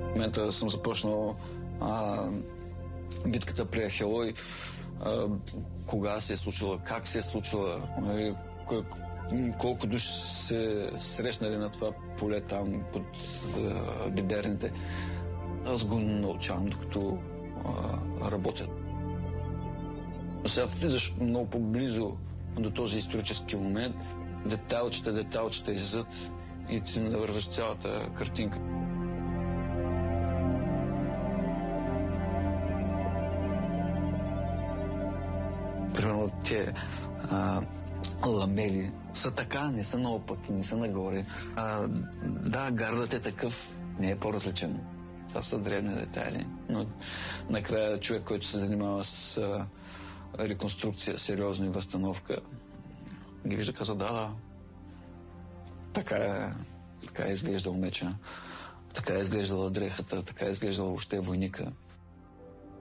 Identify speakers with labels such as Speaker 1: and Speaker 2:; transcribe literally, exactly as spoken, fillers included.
Speaker 1: В момента съм започнал а, битката при Ахелой. А, кога се е случила, как се е случила, колко души се срещнали на това поле там под а, биберните. Аз го научавам, докато а, работя. Сега влизаш много по-близо до този исторически момент. Детайлчета, детайлчета иззад и ти навързваш цялата картинка. Примерно те а, ламели са така, не са наопаки, не са нагоре. А, да, гардът е такъв, не е по-различен. Това са древни детайли, но накрая човек, който се занимава с а, реконструкция, сериозна и възстановка, ги вижда, каза, да, да, така е, така е изглеждал меча, така е изглеждала дрехата, така е изглеждала въобще войника.